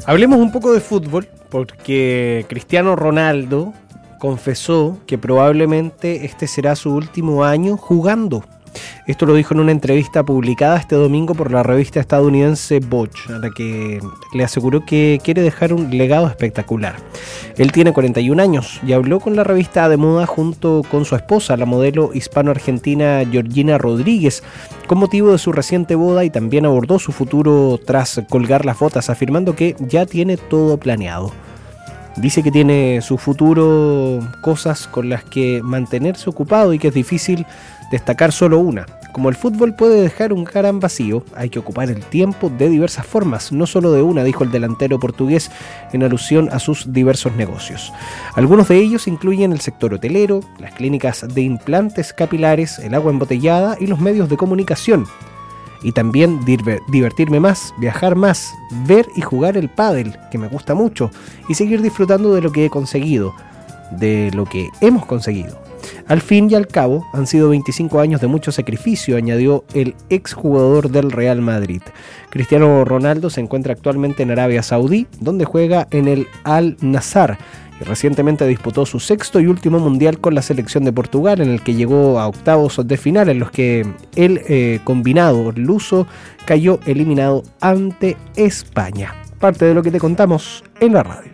Hablemos un poco de fútbol, porque Cristiano Ronaldo confesó que probablemente este será su último año jugando. Esto lo dijo en una entrevista publicada este domingo por la revista estadounidense Botch, a la que le aseguró que quiere dejar un legado espectacular. Él tiene 41 años y habló con la revista de moda junto con su esposa, la modelo hispano-argentina Georgina Rodríguez, con motivo de su reciente boda, y también abordó su futuro tras colgar las botas, afirmando que ya tiene todo planeado. Dice que tiene su futuro, cosas con las que mantenerse ocupado y que es difícil destacar solo una. Como el fútbol puede dejar un gran vacío, hay que ocupar el tiempo de diversas formas, no solo de una, dijo el delantero portugués en alusión a sus diversos negocios. Algunos de ellos incluyen el sector hotelero, las clínicas de implantes capilares, el agua embotellada y los medios de comunicación. Y también divertirme más, viajar más, ver y jugar el pádel, que me gusta mucho, y seguir disfrutando de lo que he conseguido, de lo que hemos conseguido. Al fin y al cabo, han sido 25 años de mucho sacrificio, añadió el exjugador del Real Madrid. Cristiano Ronaldo se encuentra actualmente en Arabia Saudí, donde juega en el Al-Nassr, y recientemente disputó su sexto y último mundial con la selección de Portugal, en el que llegó a octavos de final, en los que el combinado luso cayó eliminado ante España. Parte de lo que te contamos en la radio.